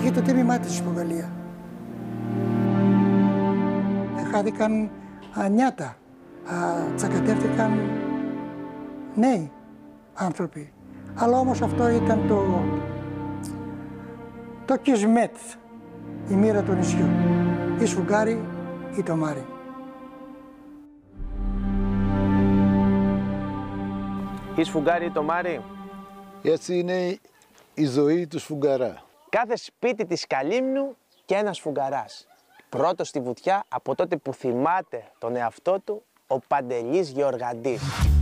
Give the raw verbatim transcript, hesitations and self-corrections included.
είχε το τίμημά της στην Πορτογαλία. Χάθηκαν νιάτα, τσακατεύτηκαν νέοι άνθρωποι. Αλλά όμως αυτό ήταν το, το κισμέτ, η μοίρα του νησιού. Ή σφουγγάρι ή το μάρι. Ή σφουγγάρι ή το μάρι. Έτσι είναι η ζωή του σφουγγαρά. Κάθε σπίτι της Καλύμνου και ένας σφουγγαράς. Πρώτος στη βουτιά από τότε που θυμάται τον εαυτό του ο Παντελής Γεωργαντής.